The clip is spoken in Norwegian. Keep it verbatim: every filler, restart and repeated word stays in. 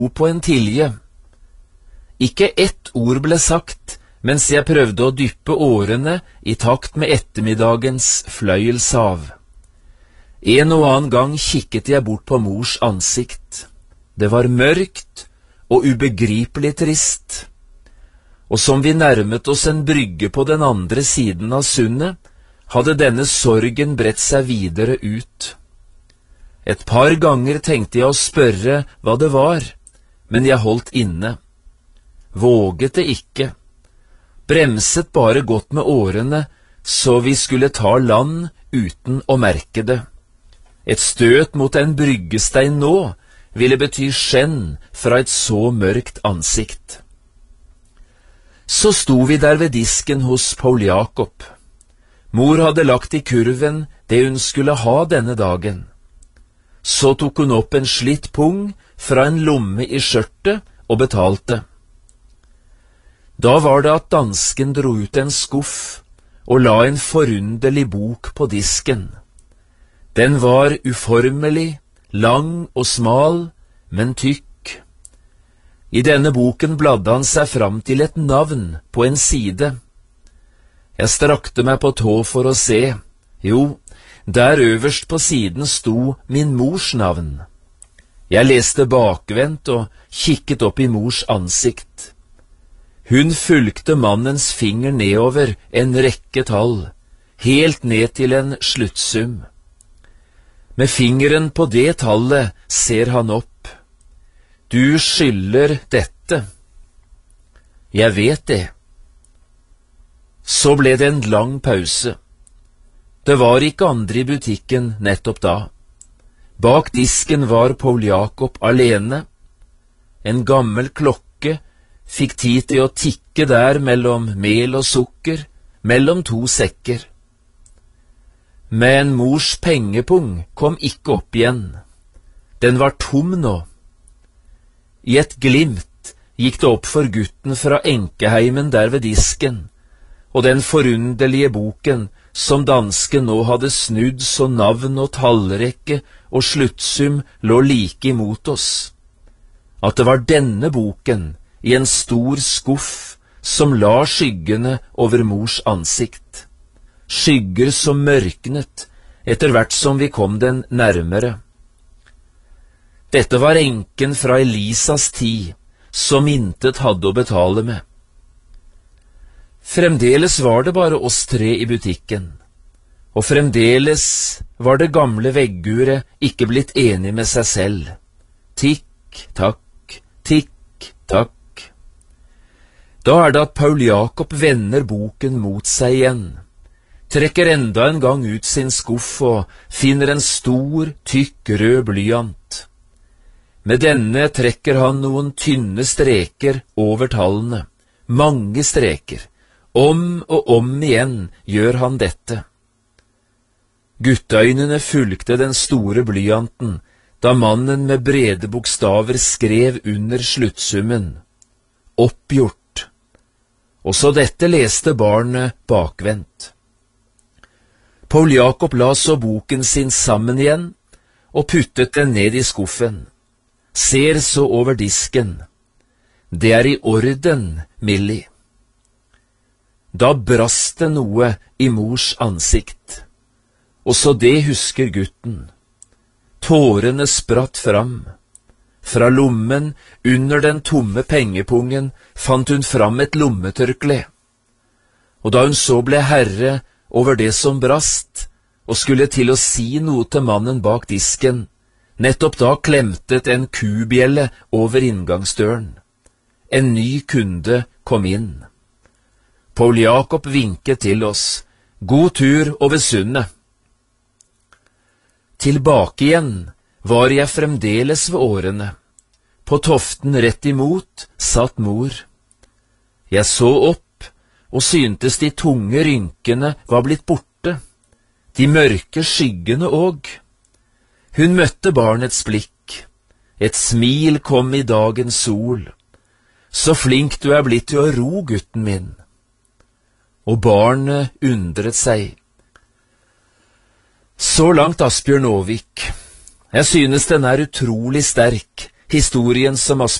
på en tilje. Ikke ett ord ble sagt, mens jeg prøvde å dyppe årene i takt med ettermiddagens fløyelshav. En og annen gang kikket jeg bort på mors ansikt. Det var mørkt og ubegripelig trist. Og som vi nærmet oss en brygge på den andre siden av sundet, hadde denne sorgen bredt seg videre ut. Et par ganger tenkte jeg å spørre hva det var, men jeg holdt inne. Våget det ikke. Bremset bare godt med årene, så vi skulle ta land uten å merke det. Et støt mot en bryggestein nå ville bety skjenn fra et så mørkt ansikt. Så sto vi der ved disken hos Paul Jakob. Mor hadde lagt i kurven det hun skulle ha denne dagen. Så tok hun opp en slitt pung fra en lomme i skjørtet og betalte. Da var det at dansken dro ut en skuff og la en forunderlig bok på disken. Den var uformelig, lang og smal, men tykk. I denne boken bladde han seg fram til et navn på en side. Jeg strakte meg på tå for å se. Jo, der øverst på siden sto min mors navn. Jeg leste bakvendt og kikket opp i mors ansikt. Hun fulgte mannens finger nedover en rekke tall, helt ned til en sluttsum. Med fingeren på det tallet ser han opp. Du skylder dette. Jeg vet det. Så ble det en lang pause. Det var ikke andre i butikken nettopp da. Bak disken var Paul Jakob alene. En gammel klokke fikk tid til å tikke der mellom mel og sukker, mellom to sekker. Men mors pengepung kom ikke opp igjen. Den var tom nå. I et glimt gikk det opp for gutten fra enkeheimen der ved disken, og den forunderlige boken som dansken nå hadde snudd så navn og tallrekke og sluttsum lå like imot oss. At det var denne boken i en stor skuff som la skyggene over mors ansikt. Skygger som mørknet etter hvert som vi kom den nærmere. Dette var enken fra Elisas tid, som intet hadde å betale med. Fremdeles var det bare oss tre i butikken, og fremdeles var det gamle vegguret ikke blitt enig med seg selv. Tikk, takk, tikk, takk. Da er det at Paul Jakob vender boken mot seg igjen, trekker enda en gang ut sin skuff og finner en stor, tykk rød blyant. Med denne trekker han noen tynne streker over tallene, mange streker. Om og om igjen gjør han dette. Gutteøynene fulgte den store blyanten, da mannen med brede bokstaver skrev under sluttsummen. Oppgjort. Også dette leste barnet bakvendt. Paul Jakob la så boken sin sammen igjen, og puttet den ned i skuffen. Ser så over disken. Det er i orden, Millie. Da brast det noe i mors ansikt. Også det husker gutten. Tårene spratt fram. Fra lommen, under den tomme pengepungen, fant hun fram et lommetørkle. Og da hun så ble herre over det som brast, og skulle til å si noe til mannen bak disken, nettopp da klemtet en kubjelle over inngangsdøren. En ny kunde kom inn. Paul Jakob vinket til oss. God tur over sundet. Tilbake igjen var jeg fremdeles ved årene. På toften rett imot satt mor. Jeg så opp, og syntes de tunge rynkene var blitt borte. De mørke skyggene òg. Hun møtte barnets blikk. Et smil kom i dagens sol. Så flink du er blitt til å ro, gutten min. Og barnet undret seg. Så langt Asbjørn Aavik. Jeg synes den er utrolig sterk, historien som har